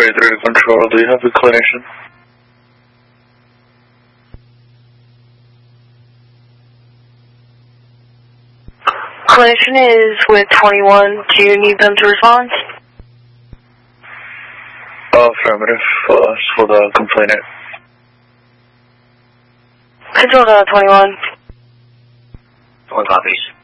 33 Control, do you have a clinician? Clinician is with 21. Do you need them to respond? Affirmative, for the complainant. Control to 21. 1 copies.